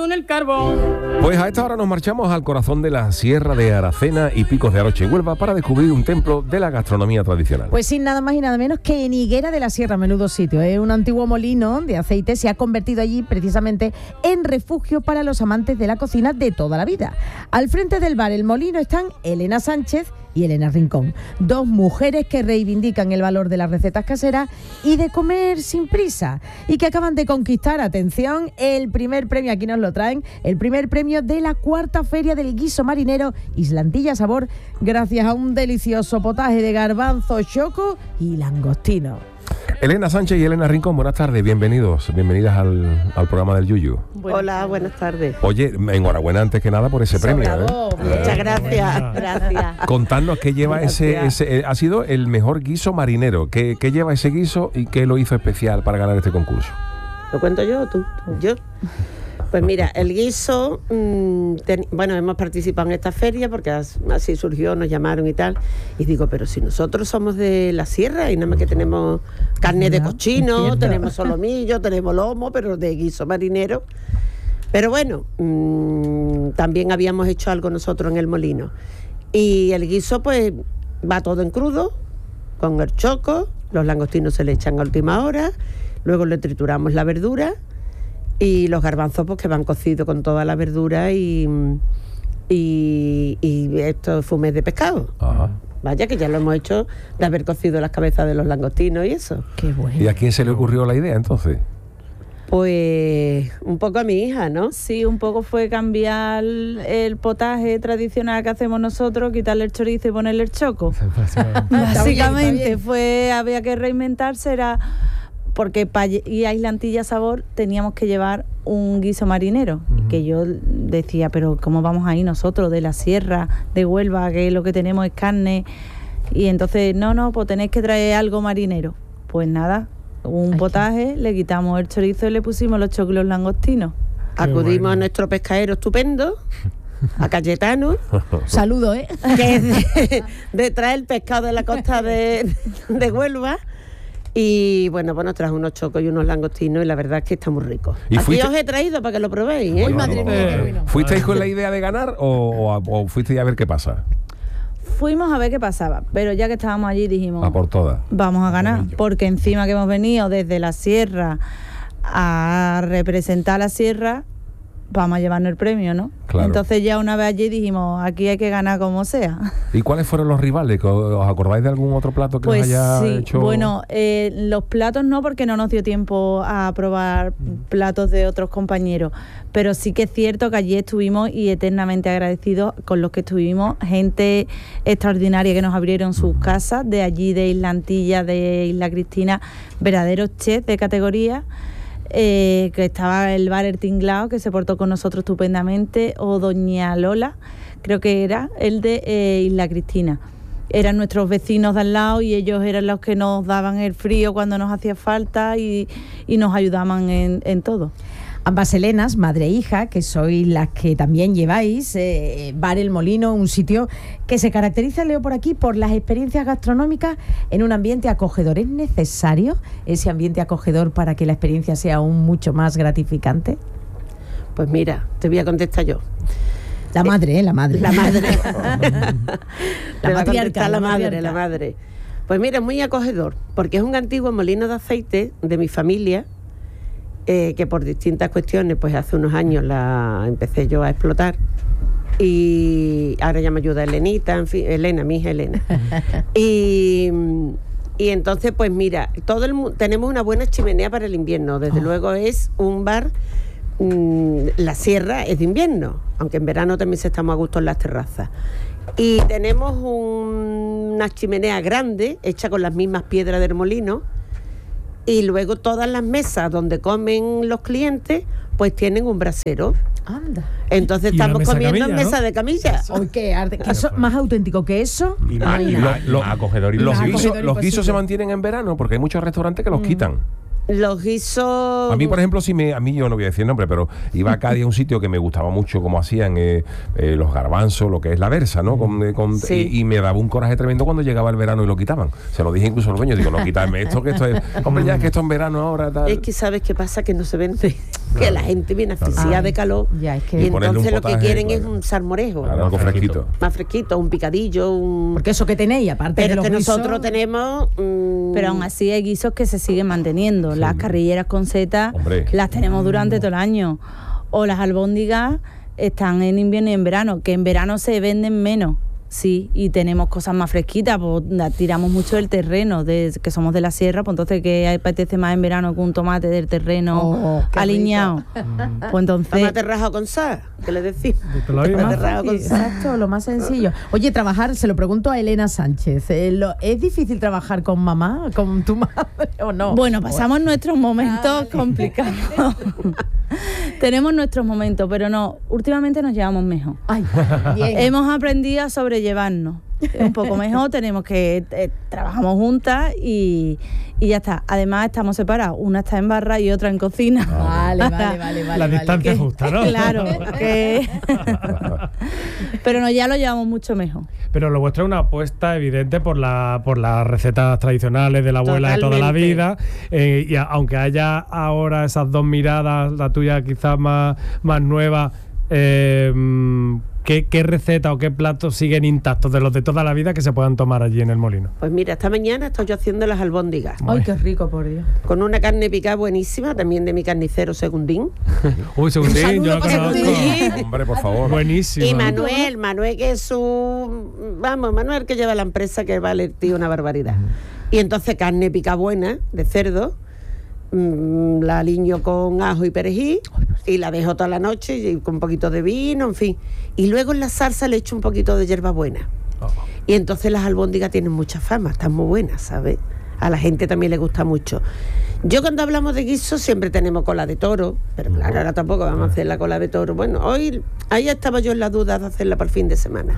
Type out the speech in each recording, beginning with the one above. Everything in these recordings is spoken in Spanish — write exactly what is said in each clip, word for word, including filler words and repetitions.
en el carbón. Pues a esta hora nos marchamos al corazón de la Sierra de Aracena y Picos de Aroche, Huelva, para descubrir un templo de la gastronomía tradicional. Pues sin nada más y nada menos que en Higuera de la Sierra, menudo sitio. ¿eh? Un antiguo molino de aceite se ha convertido allí precisamente en refugio para los amantes de la cocina de toda la vida. Al frente del bar El Molino están Elena Sánchez y Elena Rincón, dos mujeres que reivindican el valor de las recetas caseras y de comer sin prisa, y que acaban de conquistar, atención, el primer premio, aquí nos lo traen, el primer premio de la cuarta feria del guiso marinero Islantilla Sabor, gracias a un delicioso potaje de garbanzo, choco y langostino. Elena Sánchez y Elena Rincón, buenas tardes, bienvenidos, bienvenidas al, al programa del Yuyu. Buenas Hola, tardes. buenas tardes. Oye, enhorabuena antes que nada por ese premio. ¿eh? Muchas gracias, gracias. Contadnos qué lleva ese, ese, eh, ha sido el mejor guiso marinero, ¿Qué, qué lleva ese guiso y qué lo hizo especial para ganar este concurso? ¿Lo cuento yo o tú? Yo. Pues mira, el guiso, mmm, ten, bueno, hemos participado en esta feria porque así surgió, nos llamaron y tal, y digo, pero si nosotros somos de la sierra y nada más que tenemos carne de cochino, tenemos solomillo, tenemos lomo, pero de guiso marinero. Pero bueno, mmm, también habíamos hecho algo nosotros en el molino. Y el guiso pues va todo en crudo, con el choco, los langostinos se le echan a última hora, luego le trituramos la verdura, y los garbanzos pues que van cocidos con toda la verdura y, y, y estos fumes de pescado. Ajá. Vaya que ya lo hemos hecho de haber cocido las cabezas de los langostinos y eso. Qué bueno. ¿Y a quién se le ocurrió la idea entonces? Pues un poco a mi hija, ¿no? Sí, un poco fue cambiar el potaje tradicional que hacemos nosotros, quitarle el chorizo y ponerle el choco. Básicamente fue, había que reinventarse, era... porque para ir a Islantilla Sabor teníamos que llevar un guiso marinero, uh-huh. que yo decía, pero ¿cómo vamos a ir nosotros de la sierra de Huelva, que lo que tenemos es carne? Y entonces, no, no, pues tenéis que traer algo marinero. Pues nada, un Ay, potaje, qué... le quitamos el chorizo y le pusimos los choclos langostinos. Qué Acudimos bueno. a nuestro pescadero estupendo, a Cayetano. Saludo, ¿eh? Que es de, de traer el pescado de la costa de, de Huelva. Y bueno, pues nos trajo unos chocos y unos langostinos y la verdad es que está muy rico. Aquí fuiste... os he traído para que lo probéis, ¿eh? Uy, madre mía, qué bueno. ¿Fuisteis con la idea de ganar o, o, o fuisteis a ver qué pasa? Fuimos a ver qué pasaba, pero ya que estábamos allí dijimos... A por todas. Vamos a ganar, porque encima que hemos venido desde la sierra a representar la sierra, vamos a llevarnos el premio, ¿no? Claro. Entonces ya una vez allí dijimos, aquí hay que ganar como sea. ¿Y cuáles fueron los rivales? ¿Os acordáis de algún otro plato que pues os haya sí, hecho? Bueno, eh, los platos no, porque no nos dio tiempo a probar mm. platos de otros compañeros, pero sí que es cierto que allí estuvimos y eternamente agradecidos con los que estuvimos, gente extraordinaria que nos abrieron sus mm. casas, de allí de Islantilla, de Isla Cristina, verdaderos chefs de categoría. Eh, que estaba el bar El Tinglao, que se portó con nosotros estupendamente, o Doña Lola, creo que era el de eh, Isla Cristina. Eran nuestros vecinos de al lado y ellos eran los que nos daban el frío cuando nos hacía falta y, y nos ayudaban en, en todo. Ambas Helenas, madre e hija, que sois las que también lleváis eh, Bar El Molino, un sitio que se caracteriza, leo por aquí, por las experiencias gastronómicas en un ambiente acogedor. ¿Es necesario ese ambiente acogedor para que la experiencia sea aún mucho más gratificante? Pues mira, te voy a contestar yo. La madre, ¿eh? La madre. La madre. la matriarca, matriarca, la la madre, la madre. Pues mira, es muy acogedor, porque es un antiguo molino de aceite de mi familia, Eh, que por distintas cuestiones, pues hace unos años la empecé yo a explotar y ahora ya me ayuda Elenita, en fin, Elena, mi hija Elena. y, y entonces, pues mira, todo el tenemos una buena chimenea para el invierno, desde oh. luego es un bar, mmm, la sierra es de invierno, aunque en verano también se estamos a gusto en las terrazas. Y tenemos un, una chimenea grande, hecha con las mismas piedras del molino. Y luego todas las mesas donde comen los clientes, pues tienen un brasero. Anda. Entonces y estamos mesa comiendo camilla, en mesa ¿no? de camilla. Oye, qué arte. ¿Eso más auténtico que eso? Y, ah, y, nada. lo, lo, acogedor y los, más guisos, acogedor los guisos imposible. se mantienen en verano porque hay muchos restaurantes que los mm. quitan. Los guisos... A mí, por ejemplo, si me, a mí yo no voy a decir nombre, pero iba a Cádiz a un sitio que me gustaba mucho como hacían eh, eh, los garbanzos, lo que es la versa, ¿no? Con, con, sí. y, y me daba un coraje tremendo cuando llegaba el verano y lo quitaban. Se lo dije incluso al dueño, digo, no, quítame esto, que esto es... Hombre, ya es que esto en verano ahora... Tal. Es que ¿sabes qué pasa? Que no se vende. que la gente viene asfixiada de calor. Ya, es que- y Y ponerle entonces un lo que potaje, quieren claro. es un salmorejo. Claro, algo fresquito. Más fresquito, un picadillo, un... Porque eso que tenéis, aparte de Pero los que guisos- nosotros tenemos... mm, Pero aún así hay guisos que se siguen manteniendo. Las carrilleras con seta Hombre. las tenemos durante todo el año. O las albóndigas están en invierno y en verano, que en verano se venden menos. Sí, y tenemos cosas más fresquitas, pues la- tiramos mucho del terreno, de, que somos de la sierra, pues entonces que apetece más en verano que un tomate del terreno Oh, qué aliñado. Pues entonces... tomate rajado con sal, ¿qué le decís? Te lo digo. Tomate rajado con sal. Exacto, lo más sencillo. Oye, trabajar, se lo pregunto a Elena Sánchez, eh, lo- ¿es difícil trabajar con mamá, con tu madre o no? Bueno, pasamos nuestros momentos complicados. Tenemos nuestros momentos, pero no, últimamente nos llevamos mejor. Ay, bien. Hemos aprendido a sobrellevarnos un poco mejor, tenemos que eh, trabajamos juntas y, y ya está. Además estamos separados, una está en barra y otra en cocina. Vale, vale, vale, vale. La vale. distancia Que- justa, ¿no? Claro, que pero no, ya lo llevamos mucho mejor. Pero lo vuestro es una apuesta evidente por la por las recetas tradicionales de la abuela de toda la Totalmente. vida. Eh, y a- aunque haya ahora esas dos miradas, la tuya quizás más, más nueva, eh, ¿qué, ¿qué receta o qué platos siguen intactos de los de toda la vida que se puedan tomar allí en el molino? Pues mira, esta mañana estoy yo haciendo las albóndigas. Ay, qué rico, por Dios. Con una carne picada buenísima, también de mi carnicero Segundín. Uy, segundín, saludo yo lo para conozco. Segundín. Hombre, por favor. Buenísimo. Y Manuel, Manuel que es su... Vamos, Manuel que lleva la empresa que vale el tío una barbaridad. Y entonces carne pica buena, de cerdo, mm, la aliño con ajo y perejil y la dejo toda la noche y con un poquito de vino, en fin. Y luego en la salsa le echo un poquito de hierbabuena. Oh. Y entonces las albóndigas tienen mucha fama, están muy buenas, ¿sabes? A la gente también le gusta mucho. Yo cuando hablamos de guiso siempre tenemos cola de toro, pero claro, ahora tampoco vamos a hacer la cola de toro. Bueno, hoy, ahí estaba yo en la duda de hacerla para el fin de semana.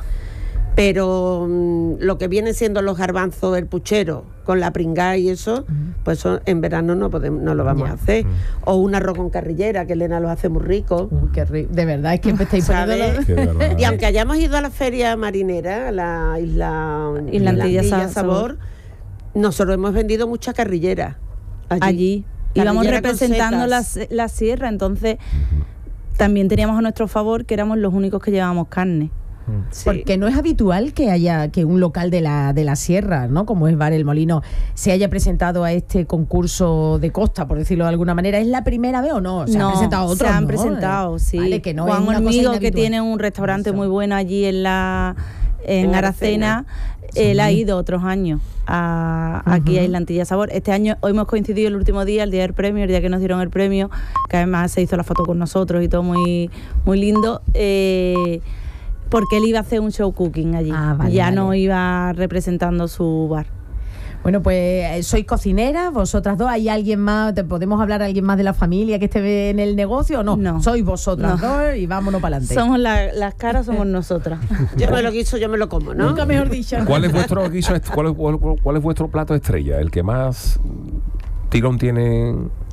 Pero mm, lo que viene siendo los garbanzos, el puchero, con la pringá y eso, pues eso en verano no podemos, no lo vamos Ya. a hacer. O un arroz con carrillera, que Elena los hace muy rico. Uy, qué rico. De verdad, es que me estáis ¿Sabes? poniendo... Qué barbaridad. Y aunque hayamos ido a la feria marinera, a la isla Isla Antilla Antilla Sabor, Sabor, nosotros hemos vendido muchas carrilleras allí. Allí íbamos Carrillera con representando la, setas. la sierra, entonces también teníamos a nuestro favor que éramos los únicos que llevábamos carne. Sí. Porque no es habitual que haya que un local de la de la sierra, ¿no? Como es Bar El Molino, se haya presentado a este concurso de costa, por decirlo de alguna manera. ¿Es la primera vez o no? Se no, han presentado otros, se han ¿no? presentado, sí. Vale, que no es Juan una cosa Hormigo, que inhabitual. tiene un restaurante Eso. muy bueno allí en la en En Aracena, él ha ido otros años a, aquí a Isla Antilla Sabor. Este año, hoy hemos coincidido el último día, el día del premio, el día que nos dieron el premio, que además se hizo la foto con nosotros y todo muy, muy lindo. Eh, porque él iba a hacer un show cooking allí. Ah, vale, ya vale. no iba representando su bar. Bueno, pues eh, sois cocineras, vosotras dos. ¿Hay alguien más? ¿Te podemos hablar a alguien más de la familia que esté en el negocio o no? No. Sois vosotras No. dos y vámonos para adelante. Somos la- las caras, somos nosotras. Yo me lo guiso, yo me lo como, ¿no? Nunca mejor dicho. ¿Cuál es vuestro guiso est- cuál es, cuál- cuál es vuestro plato estrella? El que más tirón tiene.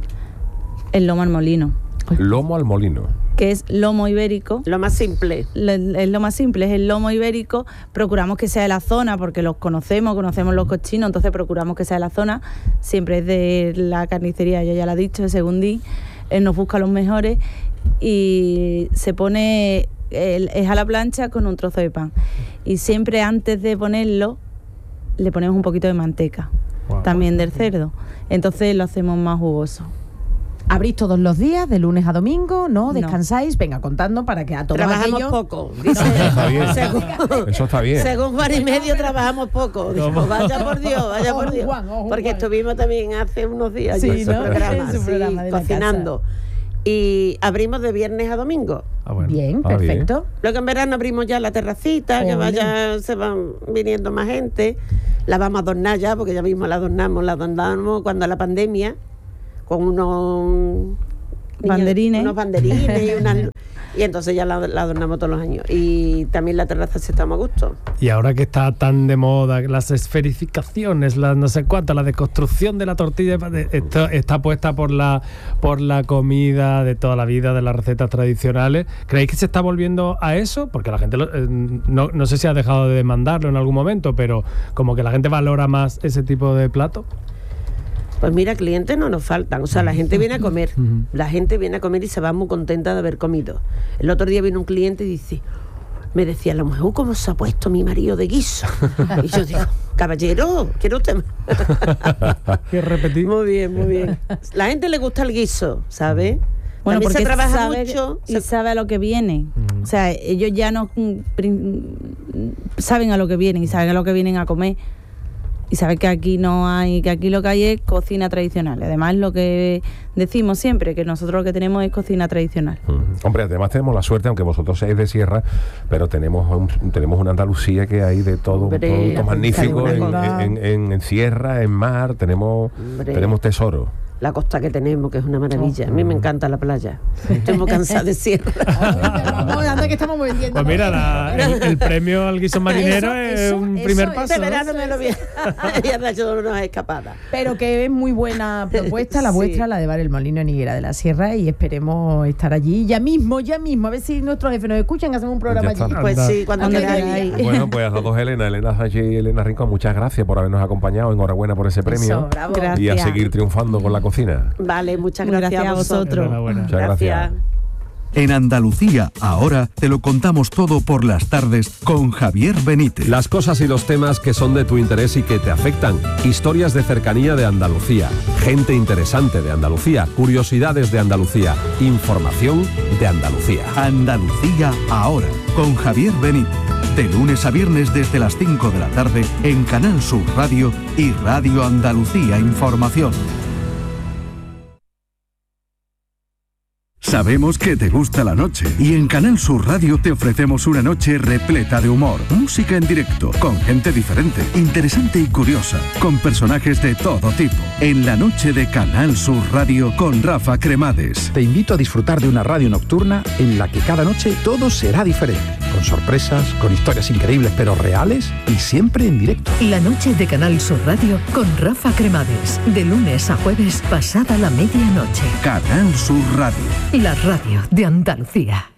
El lomo al molino, Lomo al molino. que es lomo ibérico. Lo más simple. Lo- es lo más simple, es el lomo ibérico. Procuramos que sea de la zona porque los conocemos, conocemos los cochinos, entonces procuramos que sea de la zona. Siempre es de la carnicería, ella ya lo ha dicho, de Segundín. Él nos busca los mejores y se pone, el- es a la plancha con un trozo de pan. Y siempre antes de ponerlo, le ponemos un poquito de manteca, Guau. también del cerdo. Entonces lo hacemos más jugoso. ¿Abrís todos los días, de lunes a domingo? ¿No? No. ¿Descansáis? Venga, contando para que a todos Trabajamos aquellos... poco. Dice, Está bien. según, Eso está bien. según Juan y medio trabajamos poco. Digo, ¿Cómo? vaya por Dios, vaya por Ojo, Dios. Juan, ojo, Porque Juan. estuvimos también hace unos días Sí, yo en su ¿no? programa, En su sí, programa de la cocinando. Y abrimos de viernes a domingo. Ah, bueno. Bien, Ah, bien. perfecto. Luego en verano abrimos ya la terracita, que Ole. vaya, se van viniendo más gente. La vamos a adornar ya, porque ya mismo la adornamos, la adornamos cuando la pandemia, con unos Banderines. unos banderines y unas y entonces ya la, la adornamos todos los años. Y también la terraza se está muy a gusto. Y ahora que está tan de moda las esferificaciones, las no sé cuántas, la deconstrucción de la tortilla, de- esto está puesta por la por la comida de toda la vida, de las recetas tradicionales. ¿Creéis que se está volviendo a eso? Porque la gente, lo- eh, no, no sé si ha dejado de demandarlo en algún momento, pero como que la gente valora más ese tipo de plato. Pues mira, clientes no nos faltan, o sea, la gente viene a comer, la gente viene a comer y se va muy contenta de haber comido. El otro día vino un cliente y dice, me decía la mujer, oh, ¿cómo se ha puesto mi marido de guiso? Y yo digo, caballero, ¿quiere usted más? ¿Qué repetir? Muy bien, muy bien. La gente le gusta el guiso, ¿sabe? Bueno, También porque se trabaja sabe, mucho. y se- sabe a lo que viene. O sea, ellos ya no mm, prin- saben a lo que vienen y saben a lo que vienen a comer. Y saben que aquí no hay, que aquí lo que hay es cocina tradicional. Además, lo que decimos siempre, que nosotros lo que tenemos es cocina tradicional. Mm. Hombre, además tenemos la suerte, aunque vosotros seáis de sierra, pero tenemos un- tenemos una Andalucía que hay de todo, un Hombre, producto magnífico en, alguna en, en- en sierra, en mar, tenemos, Hombre. tenemos tesoro. La costa que tenemos, que es una maravilla. A mí me encanta la playa. Estoy muy cansada de sierra. Vamos, anda que estamos vendiendo. Pues mira, la- el, el premio al guiso marinero Eso, es eso, un eso, primer eso. paso. Este ¿no? verano me lo voy a... Ya me ha hecho unas escapadas. Pero que es muy buena propuesta la Sí. vuestra, la de Bar El Molino en Higuera de la Sierra, y esperemos estar allí ya mismo, ya mismo, a ver si nuestros jefes nos escuchan, hacemos un programa Pues ya allí. está. Pues Anda. sí, cuando Anda, queráis. que Bueno, pues a las dos Elena, Elena Sánchez y Elena Rincón, muchas gracias por habernos acompañado. Enhorabuena por ese premio. Eso, bravo. Gracias. Y a seguir triunfando con la cocina. Vale, muchas Muy gracias, gracias a vosotros. Enhorabuena. Muchas gracias. En Andalucía, ahora te lo contamos todo por las tardes con Javier Benítez. Las cosas y los temas que son de tu interés y que te afectan. Historias de cercanía de Andalucía. Gente interesante de Andalucía. Curiosidades de Andalucía. Información de Andalucía. Andalucía, ahora con Javier Benítez. De lunes a viernes desde las cinco de la tarde en Canal Sur Radio y Radio Andalucía Información. Sabemos que te gusta la noche y en Canal Sur Radio te ofrecemos una noche repleta de humor, música en directo, con gente diferente, interesante y curiosa, con personajes de todo tipo. En la noche de Canal Sur Radio con Rafa Cremades. Te invito a disfrutar de una radio nocturna en la que cada noche todo será diferente, con sorpresas, con historias increíbles pero reales y siempre en directo. La noche de Canal Sur Radio con Rafa Cremades, de lunes a jueves pasada la medianoche. Canal Sur Radio. La radio de Andalucía.